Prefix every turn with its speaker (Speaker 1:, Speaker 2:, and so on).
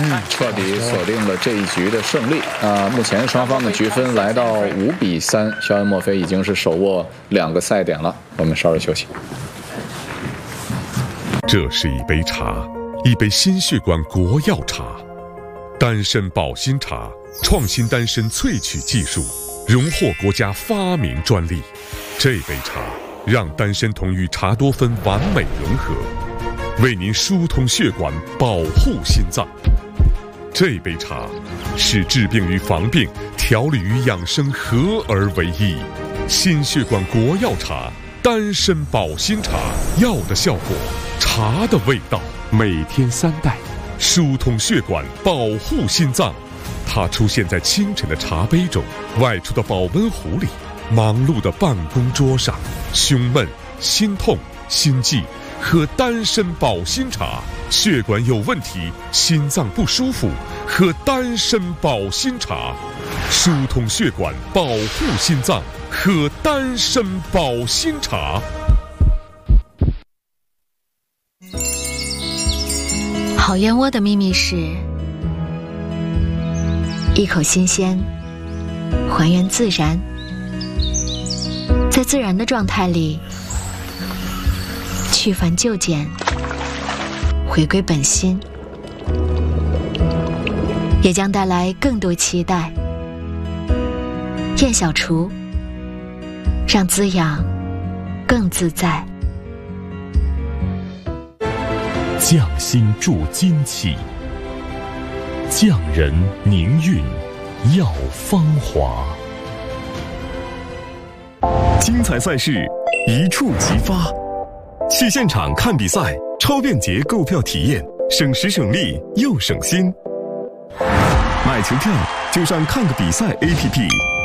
Speaker 1: 彻底锁定了这一局的胜利。目前双方的局分来到5-3，肖恩·墨菲已经是手握2个赛点了。我们稍事休息。
Speaker 2: 这是一杯茶，一杯心血管国药茶，丹参保心茶，创新丹参萃取技术，荣获国家发明专利。这杯茶让丹参酮与茶多酚完美融合，为您疏通血管，保护心脏。这杯茶是治病与防病、调理与养生合而为一。心血管国药茶，丹参保心茶，药的效果，茶的味道，每天3袋，疏通血管，保护心脏。它出现在清晨的茶杯中，外出的保温壶里，忙碌的办公桌上。胸闷、心痛、心悸，喝丹参保心茶；血管有问题，心脏不舒服，喝丹参保心茶。疏通血管，保护心脏，喝丹参保心茶。
Speaker 3: 好燕窝的秘密是一口新鲜，还原自然，在自然的状态里去繁就简，回归本心，也将带来更多期待。燕小厨，让滋养更自在。
Speaker 4: 匠心铸金器，匠人凝韵耀芳华。
Speaker 5: 精彩赛事一触即发，去现场看比赛，超便捷购票体验，省时省力又省心。买球票就上看个比赛 APP。